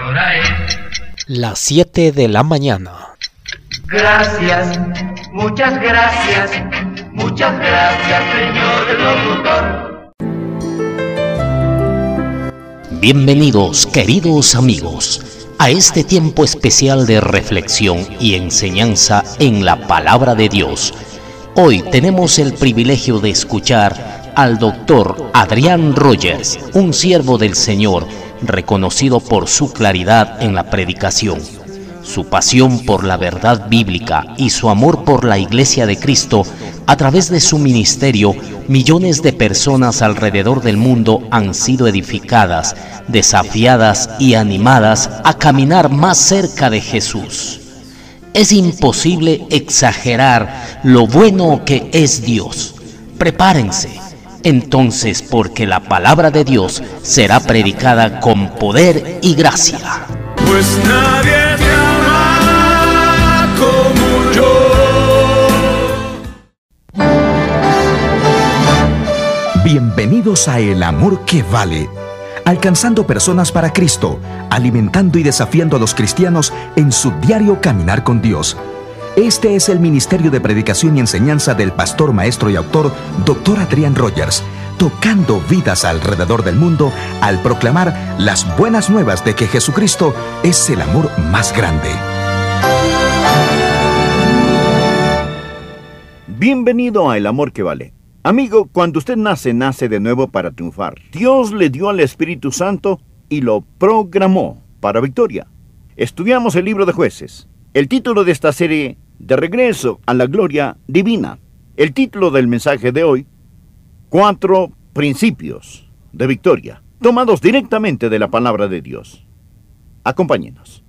hora es las 7 de la mañana. Gracias, muchas gracias, señor locutor. Bienvenidos, queridos amigos, a este tiempo especial de reflexión y enseñanza en la Palabra de Dios. Hoy tenemos el privilegio de escuchar al doctor Adrián Rogers, un siervo del Señor, reconocido por su claridad en la predicación, su pasión por la verdad bíblica y su amor por la Iglesia de Cristo. A través de su ministerio, millones de personas alrededor del mundo han sido edificadas, desafiadas y animadas a caminar más cerca de Jesús. Es imposible exagerar lo bueno que es Dios. Prepárense entonces, porque la palabra de Dios será predicada con poder y gracia. Pues nadie te ama como yo. Bienvenidos a El Amor que Vale, alcanzando personas para Cristo, alimentando y desafiando a los cristianos en su diario caminar con Dios. Este es el ministerio de predicación y enseñanza del pastor, maestro y autor, Dr. Adrián Rogers, tocando vidas alrededor del mundo al proclamar las buenas nuevas de que Jesucristo es el amor más grande. Bienvenido a El Amor que Vale. Amigo, cuando usted nace de nuevo para triunfar. Dios le dio al Espíritu Santo y lo programó para victoria. Estudiamos el libro de Jueces. El título de esta serie, De regreso a la gloria divina. El título del mensaje de hoy, 4 principios de victoria, tomados directamente de la palabra de Dios. Acompáñenos.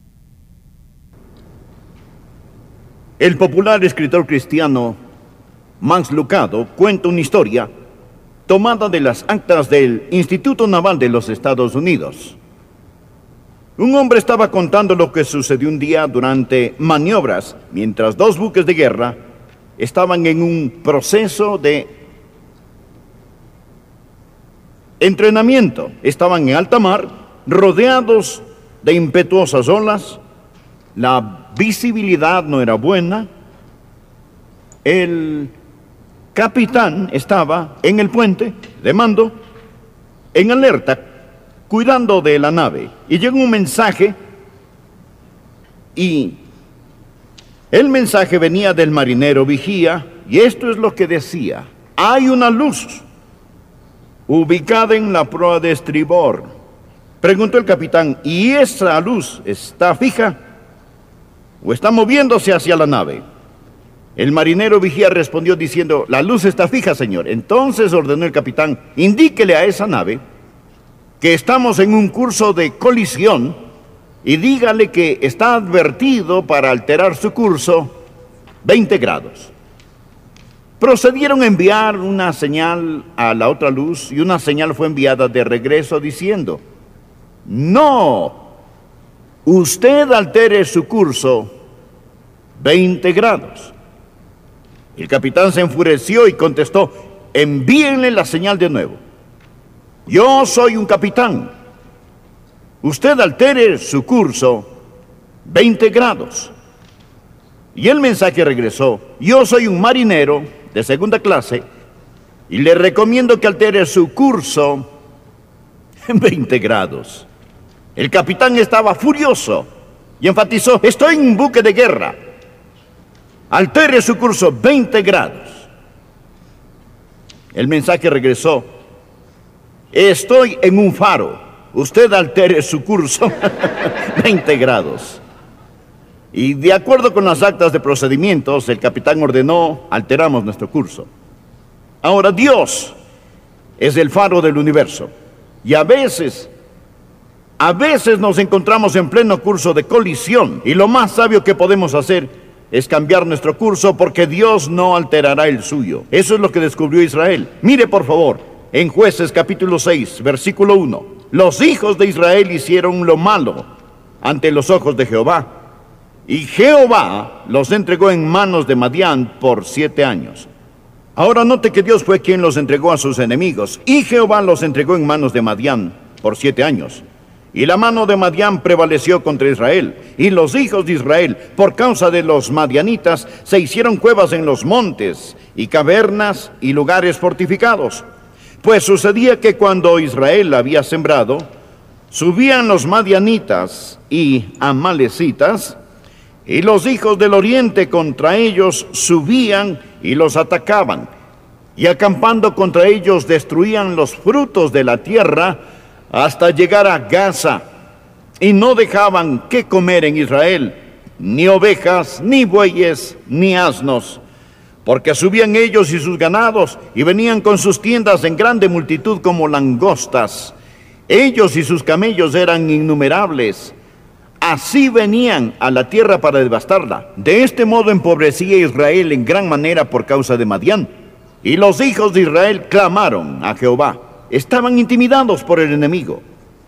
El popular escritor cristiano Max Lucado cuenta una historia tomada de las actas del Instituto Naval de los Estados Unidos. Un hombre estaba contando lo que sucedió un día durante maniobras, mientras 2 buques de guerra estaban en un proceso de entrenamiento. Estaban en alta mar, rodeados de impetuosas olas, la visibilidad no era buena. El capitán estaba en el puente de mando, en alerta, cuidando de la nave, y llegó un mensaje, y el mensaje venía del marinero vigía, y esto es lo que decía: hay una luz ubicada en la proa de estribor. Preguntó el capitán: ¿y esa luz está fija o está moviéndose hacia la nave? El marinero vigía respondió diciendo: la luz está fija, señor. Entonces ordenó el capitán: indíquele a esa nave que estamos en un curso de colisión y dígale que está advertido para alterar su curso 20 grados. Procedieron a enviar una señal a la otra luz, y una señal fue enviada de regreso diciendo: no, usted altere su curso 20 grados. El capitán se enfureció y contestó: envíenle la señal de nuevo. Yo soy un capitán. Usted altere su curso 20 grados. Y el mensaje regresó: yo soy un marinero de segunda clase y le recomiendo que altere su curso en 20 grados. El capitán estaba furioso y enfatizó: estoy en un buque de guerra. Altere su curso 20 grados. El mensaje regresó: estoy en un faro. Usted altere su curso 20 grados. Y de acuerdo con las actas de procedimientos, el capitán ordenó: alteramos nuestro curso. Ahora, Dios es el faro del universo. Y a veces nos encontramos en pleno curso de colisión. Y lo más sabio que podemos hacer es cambiar nuestro curso, porque Dios no alterará el suyo. Eso es lo que descubrió Israel. Mire, por favor, en Jueces capítulo 6, versículo 1. Los hijos de Israel hicieron lo malo ante los ojos de Jehová, y Jehová los entregó en manos de Madián por 7 años. Ahora note que Dios fue quien los entregó a sus enemigos, y Jehová los entregó en manos de Madián por 7 años. Y la mano de Madián prevaleció contra Israel. Y los hijos de Israel, por causa de los madianitas, se hicieron cuevas en los montes, y cavernas y lugares fortificados. Pues sucedía que cuando Israel había sembrado, subían los madianitas y amalecitas, y los hijos del oriente contra ellos subían y los atacaban. Y acampando contra ellos destruían los frutos de la tierra, hasta llegar a Gaza, y no dejaban qué comer en Israel, ni ovejas, ni bueyes, ni asnos, porque subían ellos y sus ganados, y venían con sus tiendas en grande multitud como langostas. Ellos y sus camellos eran innumerables. Así venían a la tierra para devastarla. De este modo empobrecía Israel en gran manera por causa de Madián. Y los hijos de Israel clamaron a Jehová. Estaban intimidados por el enemigo.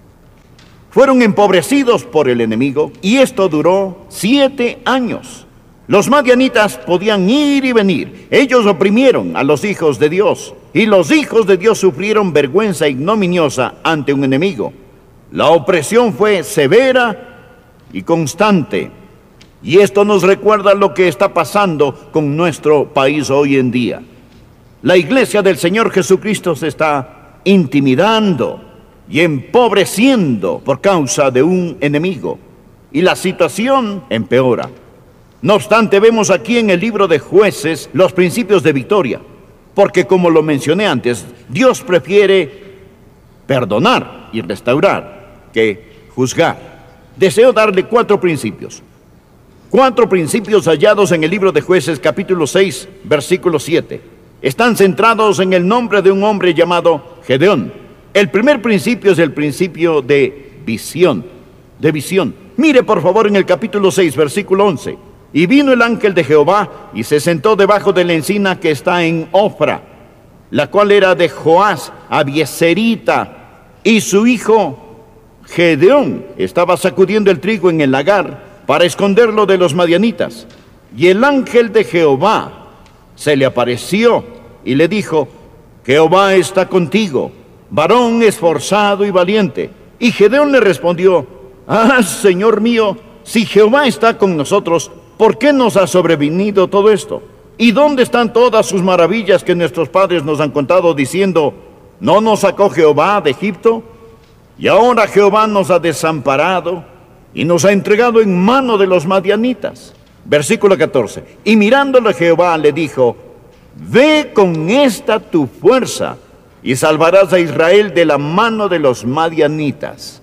Fueron empobrecidos por el enemigo, y esto duró 7 años. Los madianitas podían ir y venir. Ellos oprimieron a los hijos de Dios, y los hijos de Dios sufrieron vergüenza ignominiosa ante un enemigo. La opresión fue severa y constante. Y esto nos recuerda lo que está pasando con nuestro país hoy en día. La iglesia del Señor Jesucristo se está intimidando y empobreciendo por causa de un enemigo, y la situación empeora. No obstante, vemos aquí en el libro de Jueces los principios de victoria, porque como lo mencioné antes, Dios prefiere perdonar y restaurar que juzgar. Deseo darle 4 principios. 4 principios hallados en el libro de Jueces, capítulo 6, versículo 7. Están centrados en el nombre de un hombre llamado Gedeón. El primer principio es el principio de visión. Mire por favor en el capítulo 6, versículo 11. Y vino el ángel de Jehová y se sentó debajo de la encina que está en Ofra, la cual era de Joás Abieserita, y su hijo Gedeón estaba sacudiendo el trigo en el lagar para esconderlo de los madianitas. Y el ángel de Jehová se le apareció y le dijo: Jehová está contigo, varón esforzado y valiente. Y Gedeón le respondió: Señor mío, si Jehová está con nosotros, ¿por qué nos ha sobrevenido todo esto? ¿Y dónde están todas sus maravillas que nuestros padres nos han contado, diciendo: ¿no nos sacó Jehová de Egipto? Y ahora Jehová nos ha desamparado y nos ha entregado en mano de los madianitas. Versículo 14. Y mirándole Jehová le dijo: Ve con esta tu fuerza y salvarás a Israel de la mano de los madianitas.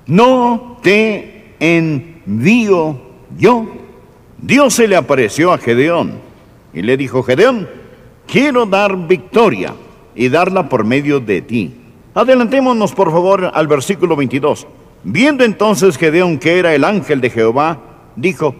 ¿No te envío yo? Dios se le apareció a Gedeón y le dijo: Gedeón, quiero dar victoria y darla por medio de ti. Adelantémonos por favor al versículo 22. Viendo entonces Gedeón que era el ángel de Jehová, dijo: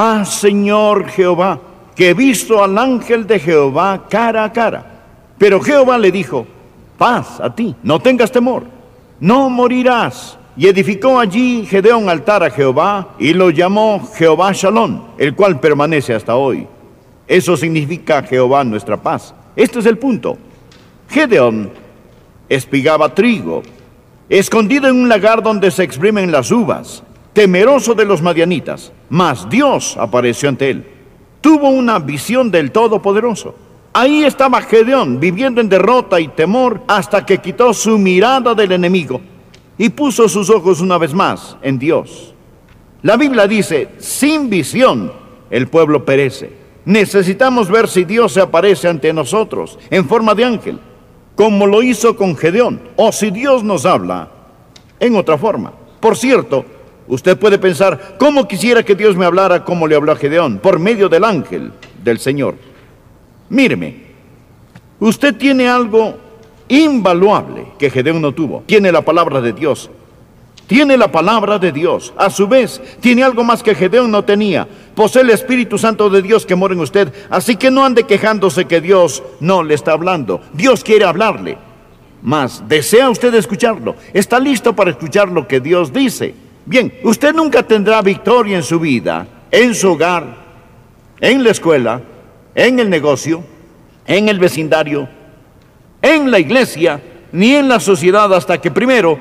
Señor Jehová, que he visto al ángel de Jehová cara a cara. Pero Jehová le dijo: paz a ti, no tengas temor, no morirás. Y edificó allí Gedeón altar a Jehová, y lo llamó Jehová Shalom, el cual permanece hasta hoy. Eso significa Jehová nuestra paz. Este es el punto. Gedeón espigaba trigo, escondido en un lagar donde se exprimen las uvas, temeroso de los madianitas, mas Dios apareció ante él. Tuvo una visión del Todopoderoso. Ahí estaba Gedeón, viviendo en derrota y temor, hasta que quitó su mirada del enemigo y puso sus ojos una vez más en Dios. La Biblia dice: sin visión el pueblo perece. Necesitamos ver si Dios se aparece ante nosotros en forma de ángel, como lo hizo con Gedeón, o si Dios nos habla en otra forma. Por cierto, usted puede pensar: ¿cómo quisiera que Dios me hablara como le habló a Gedeón? Por medio del ángel del Señor. Míreme, usted tiene algo invaluable que Gedeón no tuvo. Tiene la palabra de Dios. Tiene la palabra de Dios. A su vez, tiene algo más que Gedeón no tenía. Posee el Espíritu Santo de Dios que mora en usted. Así que no ande quejándose que Dios no le está hablando. Dios quiere hablarle. Mas, ¿desea usted escucharlo? ¿Está listo para escuchar lo que Dios dice? Bien, usted nunca tendrá victoria en su vida, en su hogar, en la escuela, en el negocio, en el vecindario, en la iglesia, ni en la sociedad, hasta que primero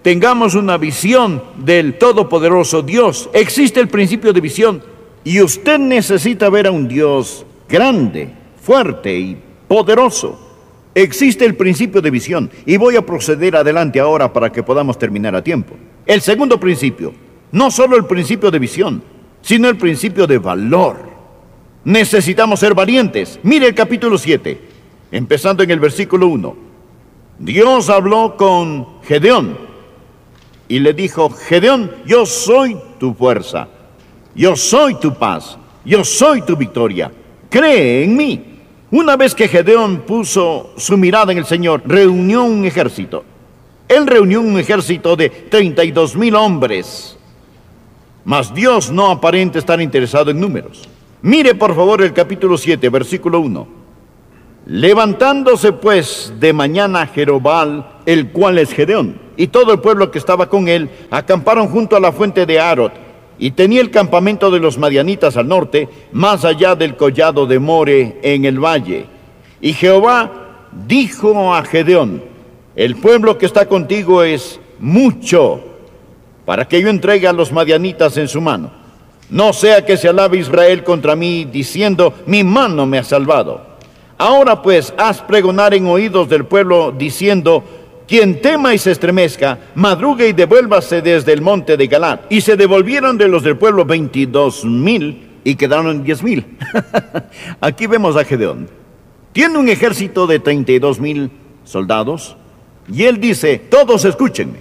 tengamos una visión del todopoderoso Dios. Existe el principio de visión y usted necesita ver a un Dios grande, fuerte y poderoso. Existe el principio de visión y voy a proceder adelante ahora para que podamos terminar a tiempo. El segundo principio, no solo el principio de visión, sino el principio de valor. Necesitamos ser valientes. Mire el capítulo 7, empezando en el versículo 1. Dios habló con Gedeón y le dijo: Gedeón, yo soy tu fuerza, yo soy tu paz, yo soy tu victoria. Cree en mí. Una vez que Gedeón puso su mirada en el Señor, reunió un ejército. Él reunió un ejército de 32,000 hombres. Mas Dios no aparenta estar interesado en números. Mire por favor el capítulo 7, versículo 1. Levantándose pues de mañana Jerobal, el cual es Gedeón, y todo el pueblo que estaba con él, acamparon junto a la fuente de Arot, y tenía el campamento de los madianitas al norte, más allá del collado de More en el valle. Y Jehová dijo a Gedeón: el pueblo que está contigo es mucho, para que yo entregue a los madianitas en su mano. No sea que se alabe Israel contra mí, diciendo: mi mano me ha salvado. Ahora pues, haz pregonar en oídos del pueblo, diciendo: quien tema y se estremezca, madrugue y devuélvase desde el monte de Galad. Y se devolvieron de los del pueblo 22,000 y quedaron 10,000. Aquí vemos a Gedeón. Tiene un ejército de 32,000 soldados y él dice: todos escúchenme.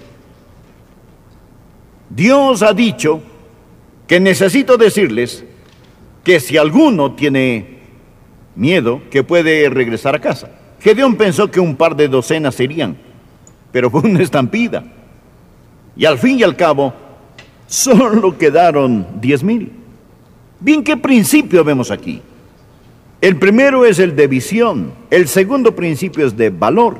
Dios ha dicho que necesito decirles que si alguno tiene miedo, que puede regresar a casa. Gedeón pensó que un par de docenas serían, pero fue una estampida. Y al fin y al cabo, solo quedaron 10,000. Bien, ¿qué principio vemos aquí? El primero es el de visión. El segundo principio es de valor.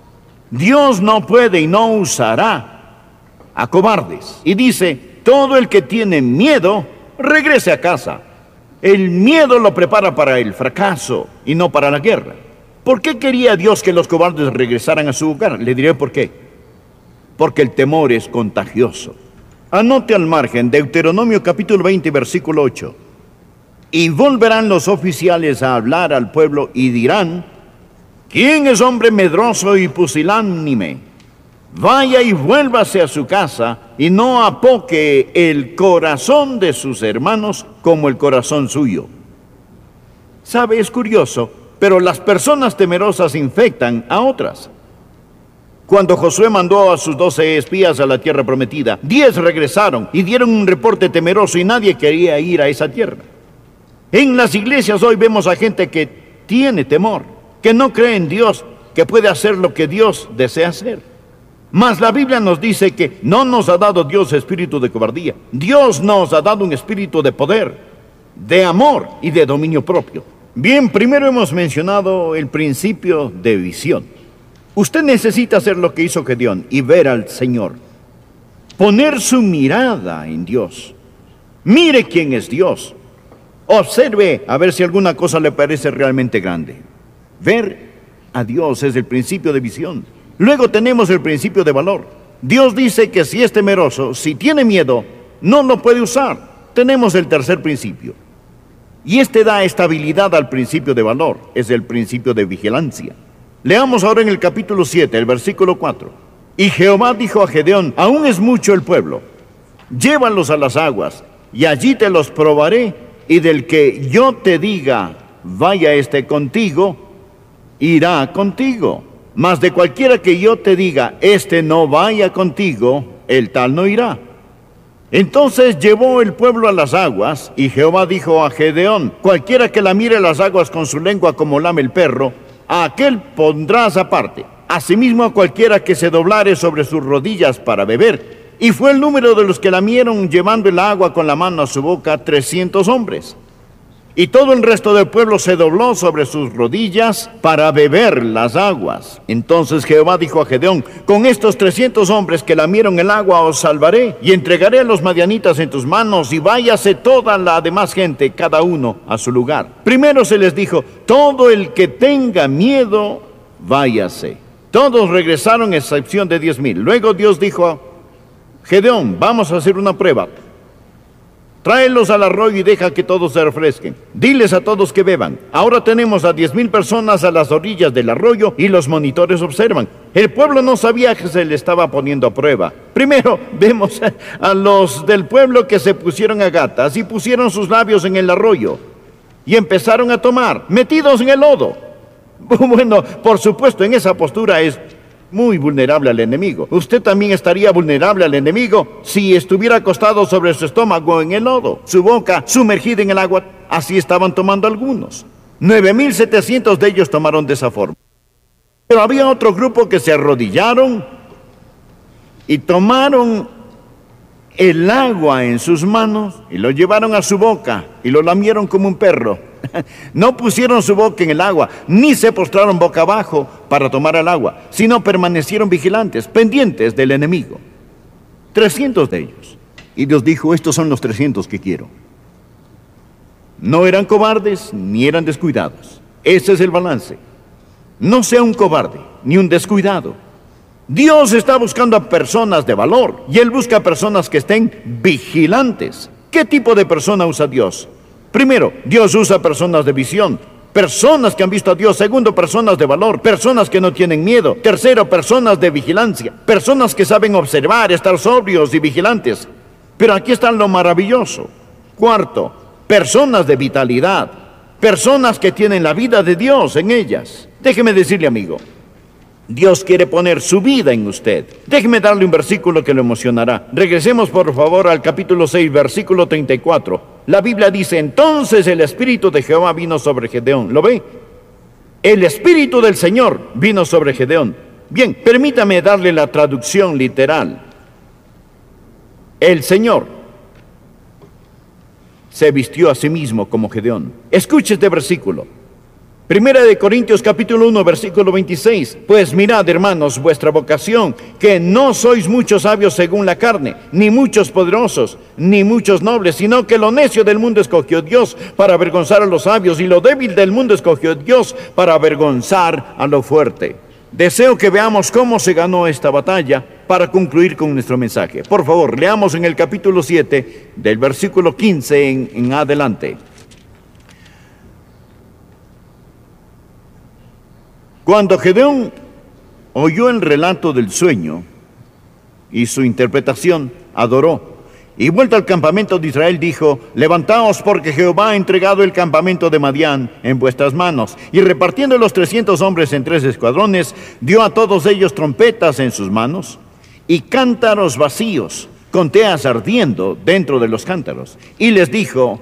Dios no puede y no usará a cobardes. Y dice: todo el que tiene miedo, regrese a casa. El miedo lo prepara para el fracaso y no para la guerra. ¿Por qué quería Dios que los cobardes regresaran a su hogar? Le diré por qué. Porque el temor es contagioso. Anote al margen Deuteronomio capítulo 20, versículo 8. Y volverán los oficiales a hablar al pueblo y dirán: ¿quién es hombre medroso y pusilánime? Vaya y vuélvase a su casa y no apoque el corazón de sus hermanos como el corazón suyo. ¿Sabe? Es curioso, pero las personas temerosas infectan a otras. Cuando Josué mandó a sus 12 espías a la tierra prometida, 10 regresaron y dieron un reporte temeroso y nadie quería ir a esa tierra. En las iglesias hoy vemos a gente que tiene temor, que no cree en Dios, que puede hacer lo que Dios desea hacer. Mas la Biblia nos dice que no nos ha dado Dios espíritu de cobardía. Dios nos ha dado un espíritu de poder, de amor y de dominio propio. Bien, primero hemos mencionado el principio de visión. Usted necesita hacer lo que hizo Gedeón y ver al Señor. Poner su mirada en Dios. Mire quién es Dios. Observe a ver si alguna cosa le parece realmente grande. Ver a Dios es el principio de visión. Luego tenemos el principio de valor. Dios dice que si es temeroso, si tiene miedo, no lo puede usar. Tenemos el tercer principio. Y este da estabilidad al principio de valor. Es el principio de vigilancia. Leamos ahora en el capítulo 7, el versículo 4. Y Jehová dijo a Gedeón: aún es mucho el pueblo. Llévalos a las aguas, y allí te los probaré, y del que yo te diga, vaya contigo, irá contigo. Mas de cualquiera que yo te diga, no vaya contigo, el tal no irá. Entonces llevó el pueblo a las aguas, y Jehová dijo a Gedeón: cualquiera que la mire las aguas con su lengua como lame el perro, a aquel pondrás aparte. Asimismo a cualquiera que se doblare sobre sus rodillas para beber. Y fue el número de los que lamieron llevando el agua con la mano a su boca 300 hombres. Y todo el resto del pueblo se dobló sobre sus rodillas para beber las aguas. Entonces Jehová dijo a Gedeón: con estos 300 hombres que lamieron el agua os salvaré, y entregaré a los madianitas en tus manos, y váyase toda la demás gente, cada uno a su lugar. Primero se les dijo: todo el que tenga miedo, váyase. Todos regresaron, excepción de 10,000. Luego Dios dijo Gedeón, vamos a hacer una prueba. Tráelos al arroyo y deja que todos se refresquen. Diles a todos que beban. Ahora tenemos a 10,000 personas a las orillas del arroyo y los monitores observan. El pueblo no sabía que se le estaba poniendo a prueba. Primero vemos a los del pueblo que se pusieron a gatas y pusieron sus labios en el arroyo y empezaron a tomar, metidos en el lodo. Bueno, por supuesto, en esa postura es muy vulnerable al enemigo. Usted también estaría vulnerable al enemigo si estuviera acostado sobre su estómago en el lodo, su boca sumergida en el agua. Así estaban tomando algunos. 9,700 de ellos tomaron de esa forma. Pero había otro grupo que se arrodillaron y tomaron el agua en sus manos y lo llevaron a su boca y lo lamieron como un perro. No pusieron su boca en el agua, ni se postraron boca abajo para tomar el agua, sino permanecieron vigilantes, pendientes del enemigo. 300 de ellos. Y Dios dijo, estos son los 300 que quiero. No eran cobardes, ni eran descuidados. Ese es el balance. No sea un cobarde, ni un descuidado. Dios está buscando a personas de valor, y Él busca personas que estén vigilantes. ¿Qué tipo de persona usa Dios? Primero, Dios usa personas de visión, personas que han visto a Dios. Segundo, personas de valor, personas que no tienen miedo. Tercero, personas de vigilancia, personas que saben observar, estar sobrios y vigilantes. Pero aquí está lo maravilloso. Cuarto, personas de vitalidad, personas que tienen la vida de Dios en ellas. Déjeme decirle, amigo, Dios quiere poner su vida en usted. Déjeme darle un versículo que lo emocionará. Regresemos por favor al capítulo 6, versículo 34. La Biblia dice, entonces el Espíritu de Jehová vino sobre Gedeón. ¿Lo ve? El Espíritu del Señor vino sobre Gedeón. Bien, permítame darle la traducción literal. El Señor se vistió a sí mismo como Gedeón. Escuche este versículo. Primera de Corintios capítulo 1, versículo 26. Pues mirad, hermanos, vuestra vocación, que no sois muchos sabios según la carne, ni muchos poderosos, ni muchos nobles, sino que lo necio del mundo escogió Dios para avergonzar a los sabios, y lo débil del mundo escogió Dios para avergonzar a lo fuerte. Deseo que veamos cómo se ganó esta batalla para concluir con nuestro mensaje. Por favor, leamos en el capítulo 7, del versículo 15 en adelante. Cuando Gedeón oyó el relato del sueño y su interpretación, adoró. Y vuelto al campamento de Israel dijo, levantaos porque Jehová ha entregado el campamento de Madián en vuestras manos. Y repartiendo los 300 hombres en 3 escuadrones, dio a todos ellos trompetas en sus manos y cántaros vacíos, con teas ardiendo dentro de los cántaros. Y les dijo,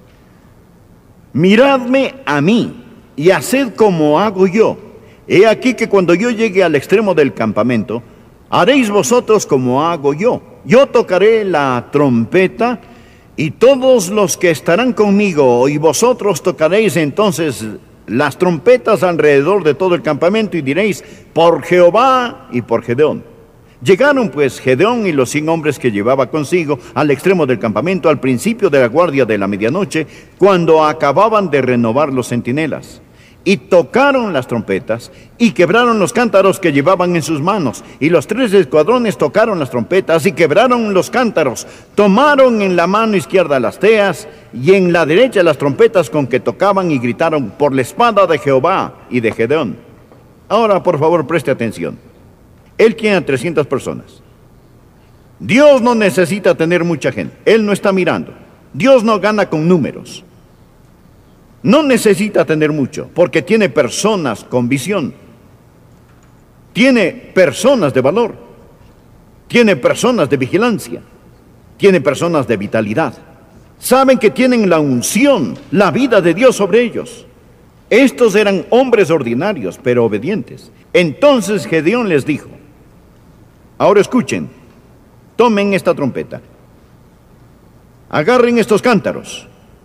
miradme a mí y haced como hago yo. He aquí que cuando yo llegue al extremo del campamento, haréis vosotros como hago yo. Yo tocaré la trompeta y todos los que estarán conmigo y vosotros tocaréis entonces las trompetas alrededor de todo el campamento y diréis, por Jehová y por Gedeón. Llegaron pues Gedeón y los 100 hombres que llevaba consigo al extremo del campamento al principio de la guardia de la medianoche, cuando acababan de renovar los centinelas. Y tocaron las trompetas y quebraron los cántaros que llevaban en sus manos. Y los 3 escuadrones tocaron las trompetas y quebraron los cántaros. Tomaron en la mano izquierda las teas y en la derecha las trompetas con que tocaban y gritaron por la espada de Jehová y de Gedeón. Ahora, por favor, preste atención. Él tiene a 300 personas. Dios no necesita tener mucha gente. Él no está mirando. Dios no gana con números. No necesita tener mucho, porque tiene personas con visión. Tiene personas de valor. Tiene personas de vigilancia. Tiene personas de vitalidad. Saben que tienen la unción, la vida de Dios sobre ellos. Estos eran hombres ordinarios, pero obedientes. Entonces Gedeón les dijo, ahora escuchen, tomen esta trompeta, agarren estos cántaros,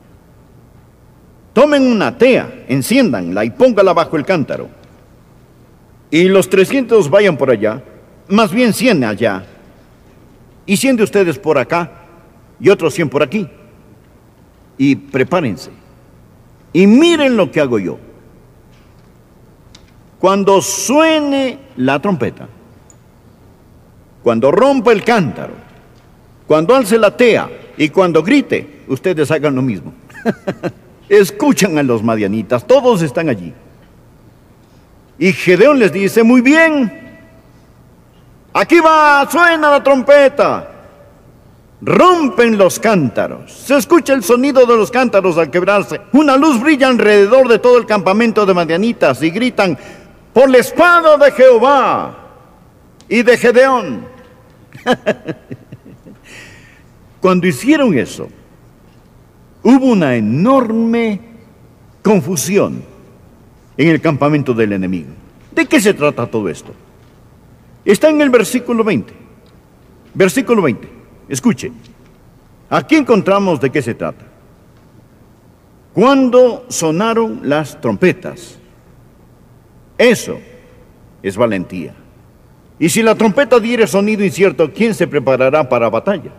tomen una tea, enciéndanla y póngala bajo el cántaro. Y los 300 vayan por allá, más bien 100 allá, y 100 de ustedes por acá, y otros 100 por aquí. Y prepárense, y miren lo que hago yo. Cuando suene la trompeta, cuando rompa el cántaro, Cuando alce la tea y cuando grite, ustedes hagan lo mismo. Escuchan a los madianitas, todos están allí. Y Gedeón les dice, muy bien, aquí va, suena la trompeta. Rompen los cántaros, se escucha el sonido de los cántaros al quebrarse. Una luz brilla alrededor de todo el campamento de madianitas y gritan, por la espada de Jehová y de Gedeón. Cuando hicieron eso, hubo una enorme confusión en el campamento del enemigo. ¿De qué se trata todo esto? Está en el versículo 20. Versículo 20. Escuche. Aquí encontramos de qué se trata. Cuando sonaron las trompetas. Eso es valentía. Y si la trompeta diere sonido incierto, ¿quién se preparará para batalla?